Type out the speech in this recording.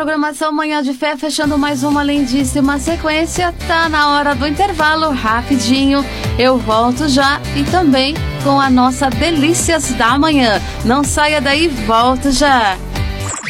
Programação Manhã de Fé, fechando mais uma lindíssima sequência. Tá na hora do intervalo, rapidinho. Eu volto já e também com a nossa Delícias da Manhã. Não saia daí, volto já.